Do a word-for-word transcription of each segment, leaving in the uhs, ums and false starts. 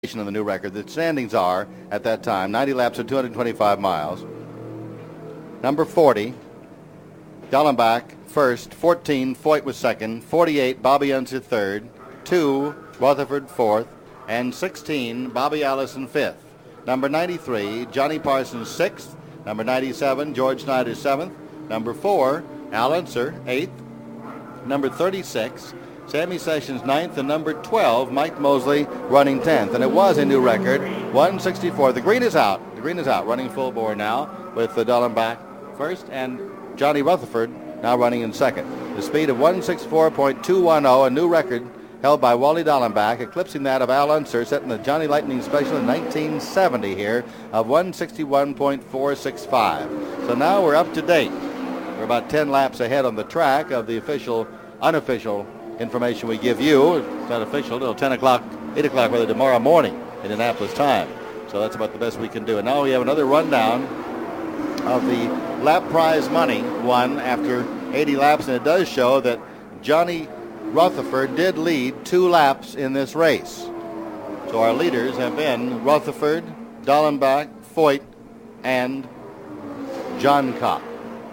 of the new record. The standings are, at that time, ninety laps of two hundred twenty-five miles. Number forty, Dallenbach first, fourteen, Foyt was second, forty-eight, Bobby Unser third, two, Rutherford fourth, and sixteen, Bobby Allison fifth. Number ninety-three, Johnny Parsons sixth, number ninety-seven, George Snyder seventh, number four, Al Unser eighth, number thirty-six, Sammy Sessions ninth, and number twelve, Mike Mosley, running tenth. And it was a new record, one sixty-four. The green is out. The green is out, running full bore now with the Dallenbach first and Johnny Rutherford now running in second. The speed of one sixty-four point two one zero, a new record held by Wally Dallenbach, eclipsing that of Al Unser, set in the Johnny Lightning Special in nineteen seventy here of one sixty-one point four six five. So now we're up to date. We're about ten laps ahead on the track of the official, unofficial information we give you. It's not official until ten o'clock, eight o'clock rather, tomorrow morning, Indianapolis time. So that's about the best we can do. And now we have another rundown of the lap prize money won after eighty laps, and it does show that Johnny Rutherford did lead two laps in this race. So our leaders have been Rutherford, Dallenbach, Foyt, and John Kopp.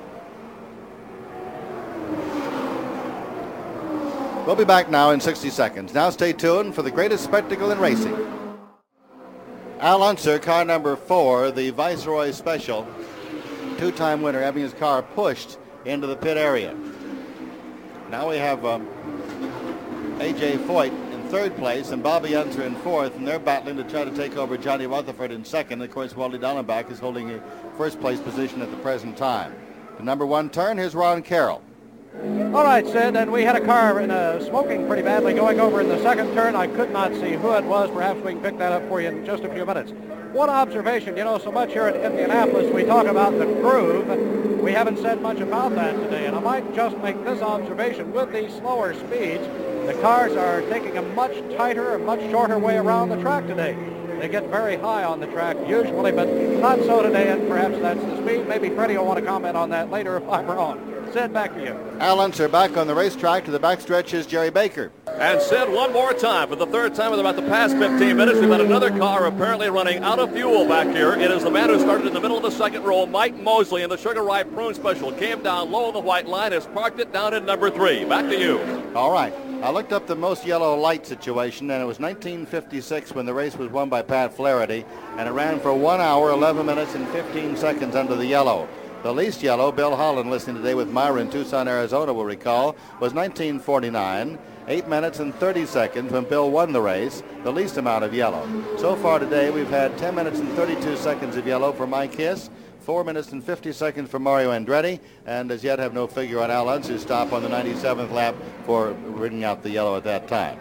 We'll be back now in sixty seconds. Now stay tuned for the greatest spectacle in racing. Al Unser, car number four, the Viceroy Special, two-time winner, having his car pushed into the pit area. Now we have um, A J Foyt in third place and Bobby Unser in fourth, and they're battling to try to take over Johnny Rutherford in second. Of course, Wally Dallenbach is holding a first-place position at the present time. The number one turn, here's Ron Carroll. All right, Sid, and we had a car in a smoking pretty badly going over in the second turn. I could not see who it was. Perhaps we can pick that up for you in just a few minutes. One observation, you know, so much here at Indianapolis, we talk about the groove. We haven't said much about that today, and I might just make this observation. With these slower speeds, the cars are taking a much tighter and much shorter way around the track today. They get very high on the track usually, but not so today, and perhaps that's the speed. Maybe Freddie will want to comment on that later if I'm wrong. Sid, back to you. Al Unser back on the racetrack. To the backstretch is Jerry Baker. And Sid, one more time, for the third time in about the past fifteen minutes, we've got another car apparently running out of fuel back here. It is the man who started in the middle of the second row, Mike Mosley, in the Sugar Rye Prune Special. Came down low on the white line, has parked it down at number three. Back to you. All right. I looked up the most yellow light situation, and it was nineteen fifty-six when the race was won by Pat Flaherty, and it ran for one hour, eleven minutes, and fifteen seconds under the yellow. The least yellow, Bill Holland, listening today with Myra in Tucson, Arizona, will recall, was nineteen forty-nine, eight minutes and thirty seconds when Bill won the race, the least amount of yellow. So far today, we've had ten minutes and thirty-two seconds of yellow for Mike Hiss, four minutes and fifty seconds for Mario Andretti, and as yet have no figure on Al Unser's stop on the ninety-seventh lap for ridding out the yellow at that time.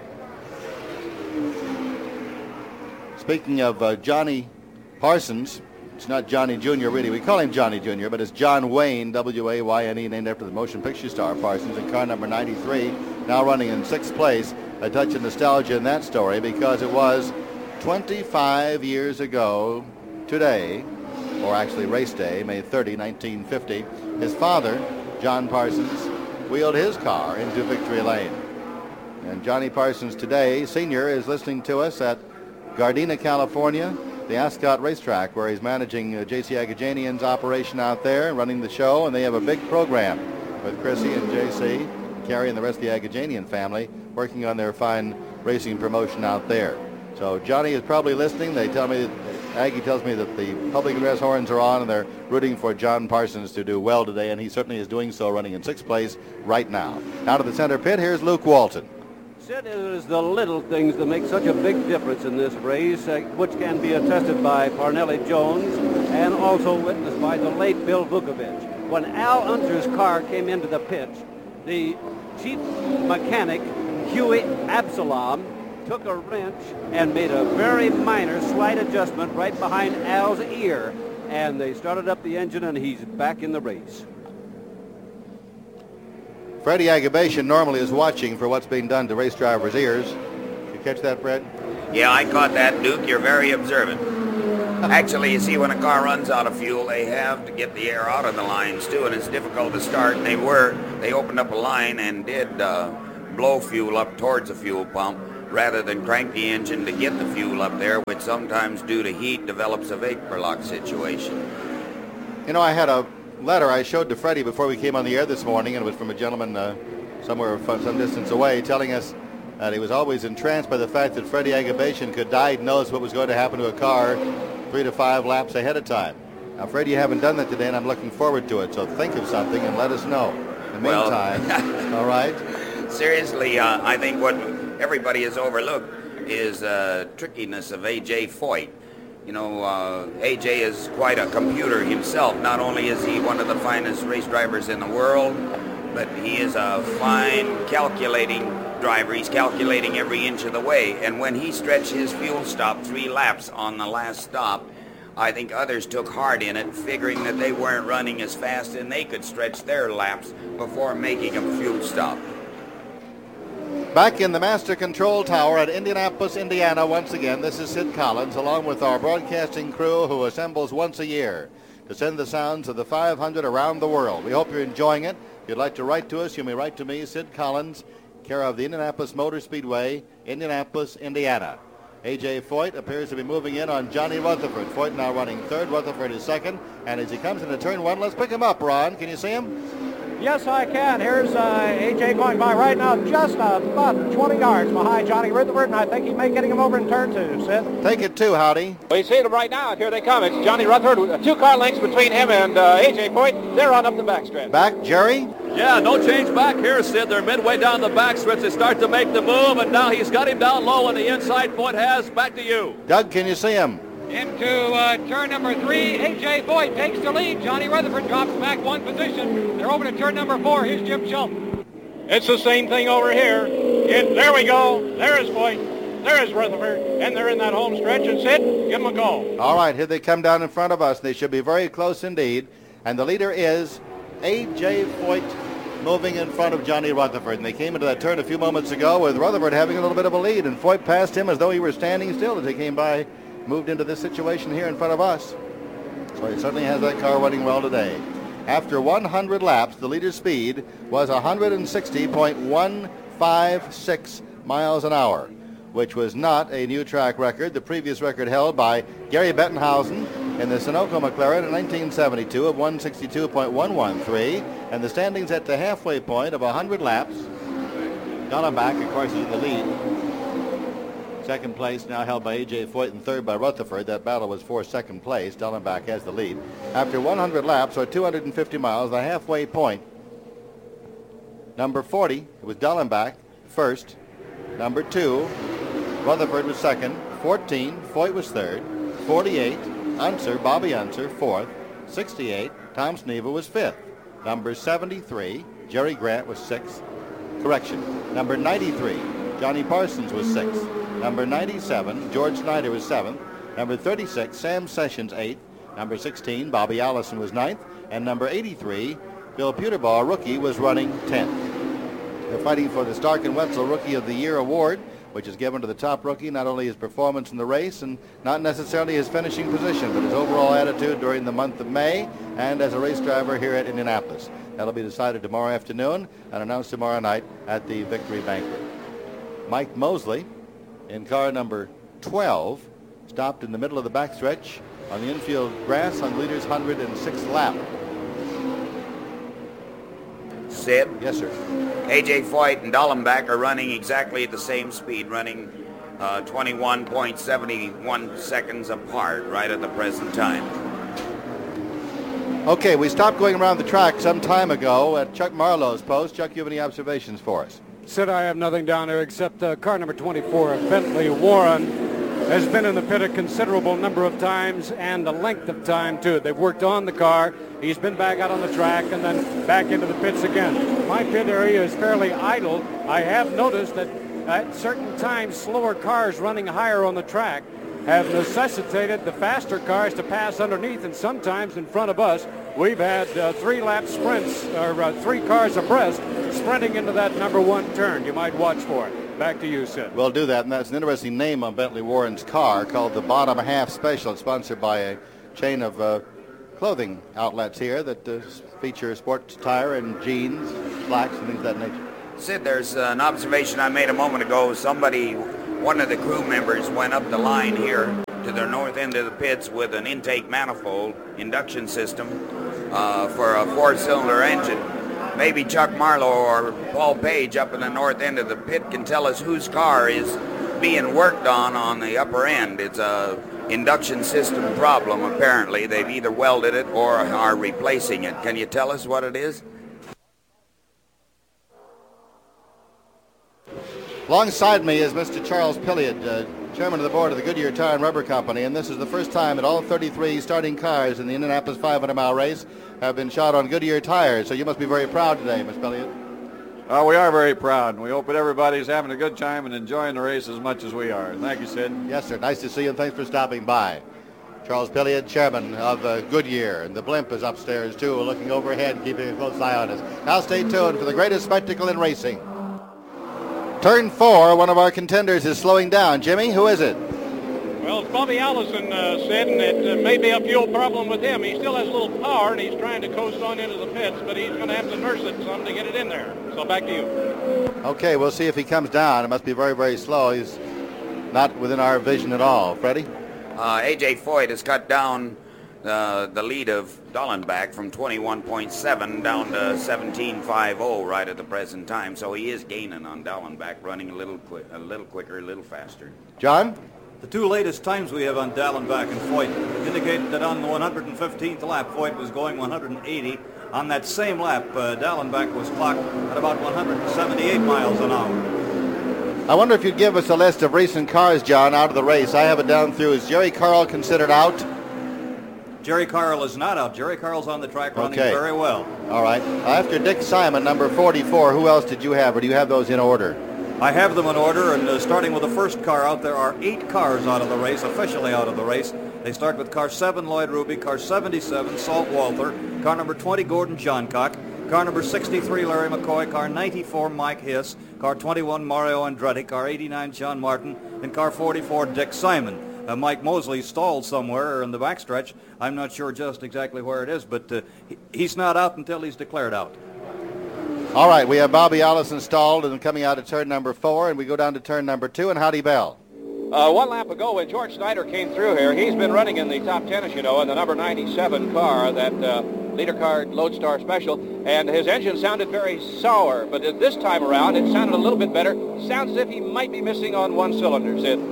Speaking of uh, Johnny Parsons, it's not Johnny Junior really. We call him Johnny Junior, but it's John Wayne, W A Y N E, named after the motion picture star Parsons, in car number ninety-three, now running in sixth place. A touch of nostalgia in that story because it was twenty-five years ago today, or actually race day, May thirtieth, nineteen fifty, his father, John Parsons, wheeled his car into victory lane. And Johnny Parsons today, senior, is listening to us at Gardena, California, the Ascot racetrack, where he's managing uh, J C Agajanian's operation out there, running the show, and they have a big program with Chrissy and J C, Carrie, and the rest of the Agajanian family working on their fine racing promotion out there. So Johnny is probably listening. They tell me, that, Aggie tells me that the public address horns are on, and they're rooting for John Parsons to do well today, and he certainly is doing so, running in sixth place right now. Now to the center pit, here's Luke Walton. Sid, it is the little things that make such a big difference in this race, uh, which can be attested by Parnelli Jones and also witnessed by the late Bill Vukovich. When Al Unser's car came into the pit, the chief mechanic, Huey Absalom, took a wrench and made a very minor slight adjustment right behind Al's ear, and they started up the engine, and he's back in the race. Freddie Agabashian normally is watching for what's being done to race drivers' ears. You catch that, Fred? Yeah, I caught that, Duke. You're very observant. Actually, you see, when a car runs out of fuel, they have to get the air out of the lines, too, and it's difficult to start. They were, they opened up a line and did uh, blow fuel up towards the fuel pump, rather than crank the engine to get the fuel up there, which sometimes due to heat develops a vapor lock situation. You know, I had a letter I showed to Freddie before we came on the air this morning, and it was from a gentleman uh, somewhere from some distance away, telling us that he was always entranced by the fact that Freddie Agabashian could diagnose what was going to happen to a car three to five laps ahead of time. Now, Freddie, you haven't done that today, and I'm looking forward to it, so think of something and let us know. In the meantime, well, all right? Seriously, uh, I think what everybody has overlooked is uh, trickiness of A J Foyt. You know, uh, A J is quite a computer himself. Not only is he one of the finest race drivers in the world, but he is a fine calculating driver. He's calculating every inch of the way. And when he stretched his fuel stop three laps on the last stop, I think others took heart in it, figuring that they weren't running as fast and they could stretch their laps before making a fuel stop. Back in the Master Control Tower at Indianapolis, Indiana, once again, this is Sid Collins, along with our broadcasting crew who assembles once a year to send the sounds of the five hundred around the world. We hope you're enjoying it. If you'd like to write to us, you may write to me, Sid Collins, care of the Indianapolis Motor Speedway, Indianapolis, Indiana. A J Foyt appears to be moving in on Johnny Rutherford. Foyt now running third, Rutherford is second, and as he comes into turn one, let's pick him up, Ron. Can you see him? Yes, I can. Here's uh, A J going by right now, just uh, about twenty yards behind Johnny Rutherford, and I think he may get him over in turn two, Sid. Take it two, Howdy. We see them right now, and here they come. It's Johnny Rutherford, two car lengths between him and uh, A J Foyt. They're on up the backstretch. Back, Jerry? Yeah, no change back here, Sid. They're midway down the backstretch. They start to make the move, and now he's got him down low on the inside. Foyt has. Back to you. Doug, can you see him? Into uh, turn number three, A J Foyt takes the lead. Johnny Rutherford drops back one position. They're over to turn number four. Here's Jim Shelton. It's the same thing over here. It, there we go. There is Foyt. There is Rutherford. And they're in that home stretch. And Sid, give them a call. All right, here they come down in front of us. They should be very close indeed. And the leader is A J Foyt moving in front of Johnny Rutherford. And they came into that turn a few moments ago with Rutherford having a little bit of a lead. And Foyt passed him as though he were standing still as they came by. Moved into this situation here in front of us. So he certainly has that car running well today. After one hundred laps, the leader's speed was one sixty point one five six miles an hour, which was not a new track record. The previous record held by Gary Bettenhausen in the Sunoco McLaren in nineteen seventy-two of one sixty-two point one one three, and the standings at the halfway point of one hundred laps. Dallenbach, of course, is in the lead. Second place now held by A J Foyt and third by Rutherford. That battle was for second place. Dallenbach has the lead. After one hundred laps, or two hundred fifty miles, the halfway point, number forty, it was Dallenbach first. Number two, Rutherford was second. fourteen, Foyt was third. forty-eight, Unser, Bobby Unser, fourth. sixty-eight, Tom Sneva was fifth. Number seventy-three, Jerry Grant was sixth. Correction. Number ninety-three, Johnny Parsons was sixth. Number ninety-seven, George Snyder was seventh. Number thirty-six, Sam Sessions eighth. Number sixteen, Bobby Allison was ninth. And number eighty-three, Bill Puterbaugh, rookie, was running tenth. They're fighting for the Stark and Wetzel Rookie of the Year award, which is given to the top rookie, not only his performance in the race and not necessarily his finishing position, but his overall attitude during the month of May and as a race driver here at Indianapolis. That'll be decided tomorrow afternoon and announced tomorrow night at the Victory Banquet. Mike Mosley, in car number twelve, stopped in the middle of the backstretch on the infield grass on the leader's one hundred sixth lap. Sid? Yes, sir. A J Foyt and Dallenbach are running exactly at the same speed, running uh, twenty-one point seven one seconds apart right at the present time. Okay, we stopped going around the track some time ago at Chuck Marlowe's post. Chuck, you have any observations for us? Sid, I have nothing down there except uh, car number twenty-four, Bentley Warren, has been in the pit a considerable number of times and a length of time, too. They've worked on the car. He's been back out on the track and then back into the pits again. My pit area is fairly idle. I have noticed that at certain times, slower cars running higher on the track have necessitated the faster cars to pass underneath, and sometimes in front of us, we've had uh, three-lap sprints, or uh, three cars abreast, sprinting into that number one turn. You might watch for it. Back to you, Sid. We'll do that, and that's an interesting name on Bentley Warren's car called the Bottom Half Special. It's sponsored by a chain of uh, clothing outlets here that uh, feature sports tire and jeans, slacks, and things of that nature. Sid, there's uh, an observation I made a moment ago. Somebody one of the crew members went up the line here to the north end of the pits with an intake manifold induction system uh, for a four-cylinder engine. Maybe Chuck Marlowe or Paul Page up in the north end of the pit can tell us whose car is being worked on on the upper end. It's a induction system problem, apparently. They've either welded it or are replacing it. Can you tell us what it is? Alongside me is Mister Charles Pilliard, uh, chairman of the board of the Goodyear Tire and Rubber Company, and this is the first time that all thirty-three starting cars in the Indianapolis five hundred mile race have been shot on Goodyear tires. So you must be very proud today, Mister Pilliard. Uh, we are very proud, and we hope that everybody's having a good time and enjoying the race as much as we are. Thank you, Sid. Yes, sir. Nice to see you, and thanks for stopping by. Charles Pilliard, chairman of uh, Goodyear, and the blimp is upstairs, too, looking overhead, keeping a close eye on us. Now stay tuned for the greatest spectacle in racing. Turn four, one of our contenders is slowing down. Jimmy, who is it? Well, it's Bobby Allison, uh, Sid, and it uh, may be a fuel problem with him. He still has a little power, and he's trying to coast on into the pits, but he's going to have to nurse it some to get it in there. So back to you. Okay, we'll see if he comes down. It must be very, very slow. He's not within our vision at all. Freddie? Uh, A J Foyt has cut down uh, the lead of Dallenbach from twenty-one point seven down to seventeen fifty right at the present time. So he is gaining on Dallenbach, running a little, qui- a little quicker, a little faster. John? The two latest times we have on Dallenbach and Foyt indicate that on the one hundred fifteenth lap, Foyt was going one hundred eighty. On that same lap, uh, Dallenbach was clocked at about one hundred seventy-eight miles an hour. I wonder if you'd give us a list of recent cars, John, out of the race. I have it down through. Is Jerry Carl considered out? Jerry Carl is not out. Jerry Carl's on the track running Okay. very well. All right. After Dick Simon, number forty-four, who else did you have, or do you have those in order? I have them in order, and uh, starting with the first car out, there are eight cars out of the race, officially out of the race. They start with car seven, Lloyd Ruby, car seventy-seven, Salt Walther, car number twenty, Gordon Johncock, car number sixty-three, Larry McCoy, car ninety-four, Mike Hiss, car twenty-one, Mario Andretti, car eighty-nine, John Martin, and car forty-four, Dick Simon. Uh, Mike Mosley stalled somewhere in the backstretch. I'm not sure just exactly where it is, but uh, he, he's not out until he's declared out. All right, we have Bobby Allison stalled and coming out of turn number four, and we go down to turn number two, and Howdy Bell. Uh, one lap ago when George Snyder came through here, he's been running in the top ten, as you know, in the number ninety-seven car, that uh, leader car Lodestar Special, and his engine sounded very sour, but this time around it sounded a little bit better. Sounds as if he might be missing on one cylinder, Sid.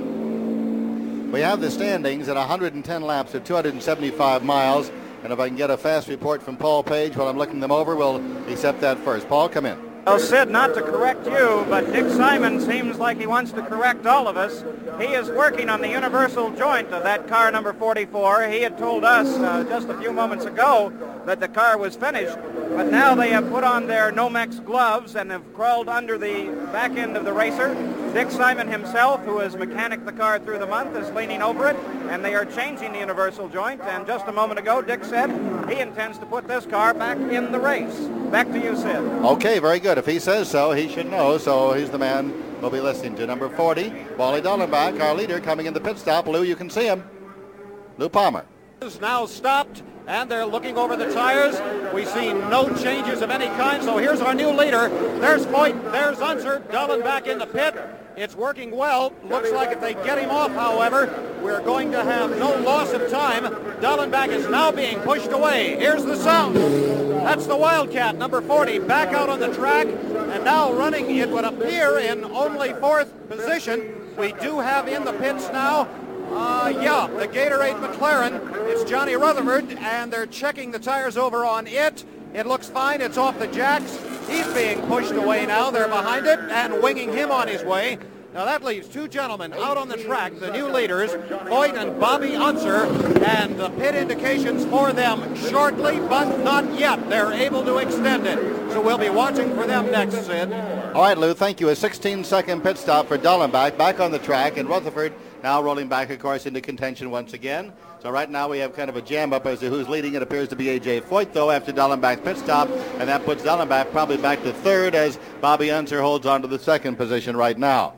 We have the standings at one hundred ten laps at two hundred seventy-five miles, and if I can get a fast report from Paul Page while I'm looking them over, we'll accept that first. Paul, come in. Well, Sid, not to correct you, but Dick Simon seems like he wants to correct all of us. He is working on the universal joint of that car number forty-four. He had told us uh, just a few moments ago that the car was finished, but now they have put on their Nomex gloves and have crawled under the back end of the racer. Dick Simon himself, who has mechanicked the car through the month, is leaning over it, and they are changing the universal joint, and just a moment ago, Dick said he intends to put this car back in the race. Back to you, Sid. Okay, very good. If he says so, he should know, so he's the man we'll be listening to. Number forty, Wally Dallenbach, our leader, coming in the pit stop. Lou, you can see him. Lou Palmer. Is now stopped, and they're looking over the tires. We see no changes of any kind, so here's our new leader. There's Foyt, there's Unser, Dallenbach in the pit. It's working well. Looks like if they get him off, however, we're going to have no loss of time. Dallenbach is now being pushed away. Here's the sound. That's the Wildcat, number forty, back out on the track, and now running, it would appear, in only fourth position. We do have in the pits now, uh, yeah, the Gatorade McLaren. It's Johnny Rutherford, and they're checking the tires over on it. It looks fine. It's off the jacks. He's being pushed away now. They're behind it and winging him on his way. Now that leaves two gentlemen out on the track, the new leaders, Foyt and Bobby Unser, and the pit indications for them shortly, but not yet. They're able to extend it. So we'll be watching for them next, Sid. All right, Lou, thank you. A sixteen-second pit stop for Dallenbach, back on the track, and Rutherford now rolling back, of course, into contention once again. So right now we have kind of a jam-up as to who's leading. It appears to be A J Foyt, though, after Dallenbach's pit stop, and that puts Dallenbach probably back to third as Bobby Unser holds on to the second position right now.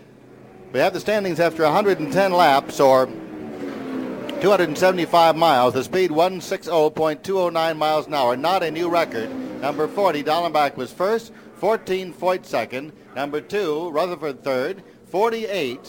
We have the standings after one hundred ten laps, or two hundred seventy-five miles. The speed one sixty point two oh nine miles an hour, not a new record. Number forty, Dallenbach was first, fourteen, Foyt second. Number two, Rutherford third, forty-eight,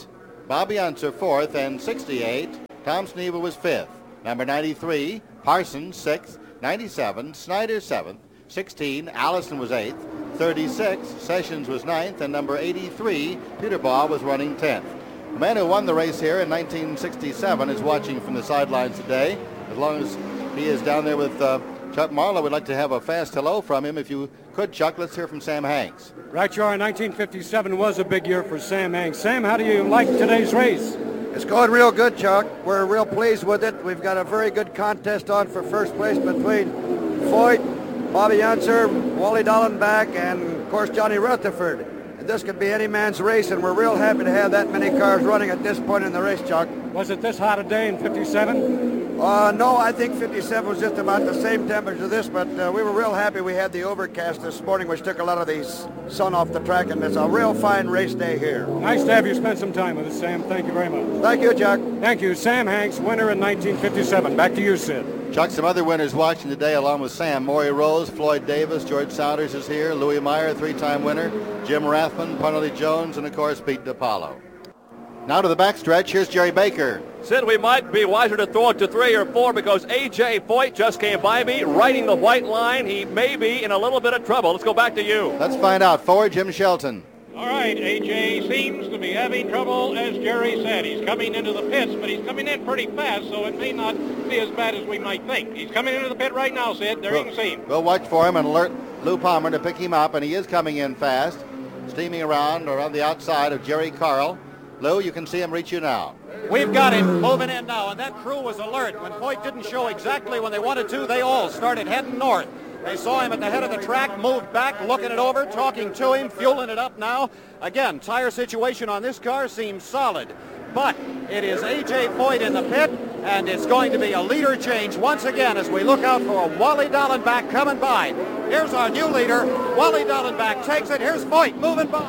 Bobby Unser fourth, and sixty-eight, Tom Sneva was fifth. Number ninety-three, Parsons sixth, ninety-seven, Snyder seventh, sixteen, Allison was eighth, thirty-six, Sessions was ninth, and number eighty-three, Peter Baugh was running tenth. The man who won the race here in nineteen sixty-seven is watching from the sidelines today. As long as he is down there with uh, Chuck Marlowe, we'd like to have a fast hello from him. If you could, Chuck, let's hear from Sam Hanks. Right, you are. nineteen fifty-seven was a big year for Sam Hanks. Sam, how do you like today's race? It's going real good, Chuck. We're real pleased with it. We've got a very good contest on for first place between Foyt, Bobby Unser, Wally Dallenbach, and, of course, Johnny Rutherford. And this could be any man's race, and we're real happy to have that many cars running at this point in the race, Chuck. Was it this hot a day in fifty-seven? Uh, no, I think fifty-seven was just about the same temperature as this, but uh, we were real happy we had the overcast this morning, which took a lot of the sun off the track, and it's a real fine race day here. Nice to have you spend some time with us, Sam. Thank you very much. Thank you, Chuck. Thank you. Sam Hanks, winner in nineteen fifty-seven. Back to you, Sid. Chuck, some other winners watching today along with Sam. Maury Rose, Floyd Davis, George Souders is here, Louis Meyer, three-time winner, Jim Rathman, Parnelli Jones, and of course Pete DiPaolo. Now to the backstretch, here's Jerry Baker. Sid, we might be wiser to throw it to three or four because A J Foyt just came by me, riding the white line. He may be in a little bit of trouble. Let's go back to you. Let's find out. Forward, Jim Shelton. All right, A J seems to be having trouble, as Jerry said. He's coming into the pits, but he's coming in pretty fast, so it may not be as bad as we might think. He's coming into the pit right now, Sid. There We'll, you can see him. We'll watch for him and alert Lou Palmer to pick him up, and he is coming in fast, steaming around around the outside of Jerry Carl. Lou, you can see him reach you now. We've got him moving in now, and that crew was alert. When Foyt didn't show exactly when they wanted to, they all started heading north. They saw him at the head of the track, moved back, looking it over, talking to him, fueling it up now. Again, tire situation on this car seems solid. But it is A J Foyt in the pit, and it's going to be a leader change once again as we look out for a Wally Dallenbach coming by. Here's our new leader. Wally Dallenbach takes it. Here's Foyt moving by.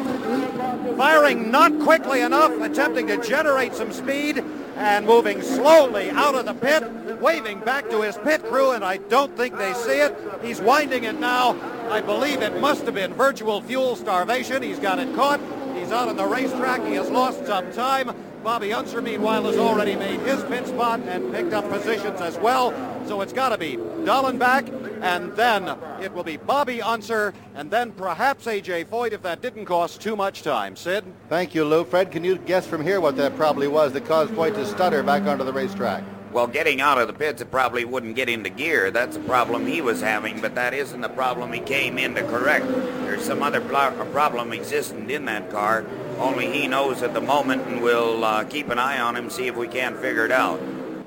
Firing not quickly enough, attempting to generate some speed, and moving slowly out of the pit, waving back to his pit crew, and I don't think they see it. He's winding it now. I believe it must have been virtual fuel starvation. He's got it caught. He's out on the racetrack. He has lost some time. Bobby Unser, meanwhile, has already made his pit spot and picked up positions as well. So it's got to be Dallenbach, and then it will be Bobby Unser, and then perhaps A J Foyt if that didn't cost too much time. Sid? Thank you, Lou. Fred, can you guess from here what that probably was that caused Foyt to stutter back onto the racetrack? Well, getting out of the pits, it probably wouldn't get into gear. That's a problem he was having, but that isn't the problem he came in to correct. There's some other pl- problem existing in that car. Only he knows at the moment, and we'll uh, keep an eye on him, see if we can't figure it out.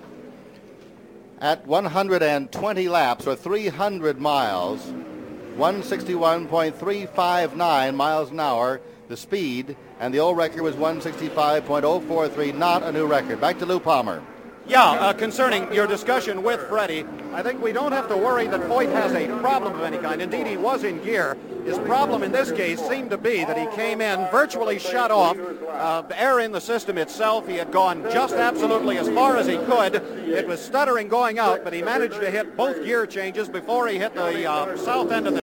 At one hundred twenty laps, or three hundred miles, one sixty-one point three five nine miles an hour, the speed, and the old record was one sixty-five point oh four three, not a new record. Back to Lou Palmer. Yeah, uh, concerning your discussion with Freddie, I think we don't have to worry that Foyt has a problem of any kind. Indeed, he was in gear. His problem in this case seemed to be that he came in virtually shut off. Uh, air in the system itself, he had gone just absolutely as far as he could. It was stuttering going out, but he managed to hit both gear changes before he hit the uh, south end of the